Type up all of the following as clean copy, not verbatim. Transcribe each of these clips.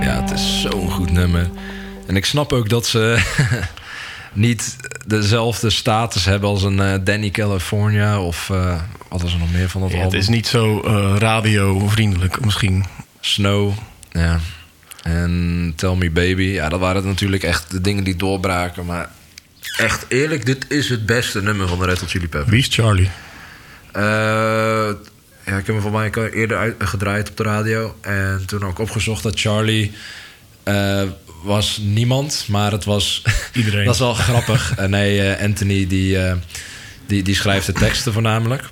Ja, het is zo'n goed nummer. En ik snap ook dat ze niet dezelfde status hebben als een Danny California of wat is er nog meer van dat album? Het is niet zo radiovriendelijk misschien. Snow, ja. En Tell Me Baby. Ja, dat waren natuurlijk echt de dingen die doorbraken. Maar echt eerlijk, dit is het beste nummer van de Red Hot Chili Peppers. Wie is Charlie? Ja, ik heb hem voor mij eerder gedraaid op de radio. En toen ook opgezocht dat Charlie was niemand, maar het was iedereen. Dat is wel grappig. Nee, Anthony die schrijft de teksten voornamelijk.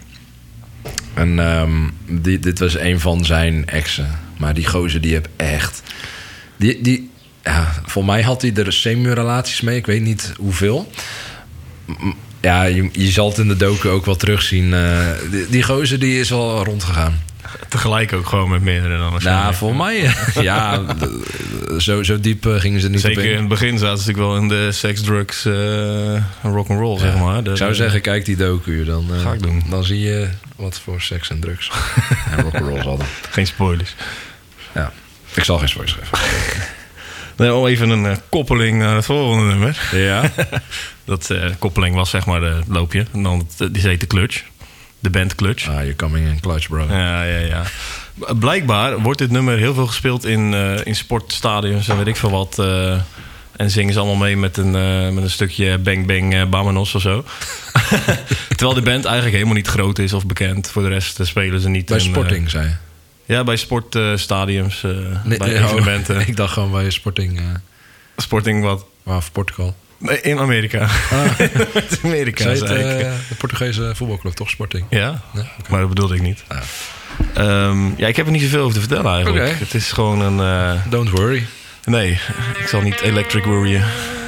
En dit was een van zijn exen. Maar die gozer die heb echt... Ja, voor mij had hij er semi-relaties mee. Ik weet niet hoeveel. Ja, je zal het in de docu ook wel terugzien. Die gozer die is wel rondgegaan. Tegelijk ook gewoon met meerdere dan waarschijnlijk. Nou, voor mij... ja, zo diep gingen ze niet Zeker op in. in het begin zaten ze wel in de sex, drugs, rock'n'roll, zeg maar. Ik zou zeggen, kijk die docu. Dan, ga ik doen. Dan zie je wat voor seks en drugs en rock'n'roll hadden. Geen spoilers. Ja, ik zal geen spoilers geven. Nee, al even een koppeling naar het volgende nummer. Ja. Dat koppeling was zeg maar het loopje. En dan die heet de Clutch. De band Clutch. Ah, you're coming in clutch, bro. Ja. Blijkbaar wordt dit nummer heel veel gespeeld in sportstadions en weet ik veel wat. En zingen ze allemaal mee met een stukje Bang Bang Bamanos of zo. Terwijl de band eigenlijk helemaal niet groot is of bekend. Voor de rest spelen ze niet. Bij Sporting, zei je? Ja, bij sportstadiums. Bij evenementen. Ik dacht gewoon bij Sporting. Sporting wat? Of Portugal. Nee, in Amerika. In Amerika, zei de Portugese voetbalclub, toch? Sporting. Ja, Okay. Maar dat bedoelde ik niet. Ja, ik heb er niet zoveel over te vertellen eigenlijk. Okay. Het is gewoon een... Don't worry. Nee, ik zal niet electric worryen.